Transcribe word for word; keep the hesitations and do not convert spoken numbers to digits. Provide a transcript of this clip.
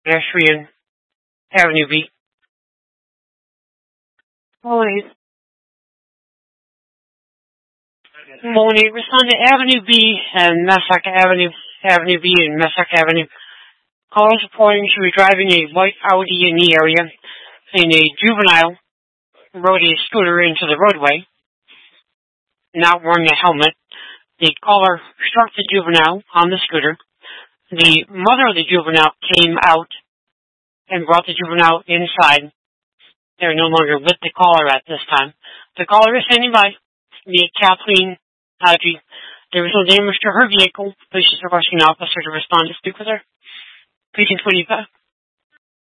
pedestrian Avenue B. Moloney, Moloney, respond to Avenue B and Massac Avenue, Avenue B and Massac Avenue. Callers reporting she was driving a white Audi in the area, and a juvenile rode a scooter into the roadway, not wearing a helmet. The caller struck the juvenile on the scooter. The mother of the juvenile came out and brought the juvenile inside. They're no longer with the caller at this time. The caller is standing by. The Kathleen Hodge. There was no damage to her vehicle. Police is requesting an officer to respond to speak with her. Precinct twenty-five.